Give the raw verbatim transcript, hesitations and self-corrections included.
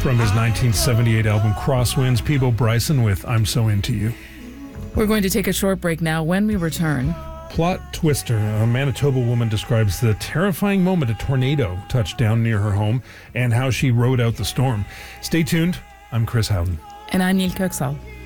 From his nineteen seventy-eight album Crosswinds, Peabo Bryson with I'm So Into You. We're going to take a short break now. When we return, Plot twister. A Manitoba woman describes the terrifying moment a tornado touched down near her home and how she rode out the storm. Stay tuned. I'm Chris Howden. and I'm Neil Kirksall.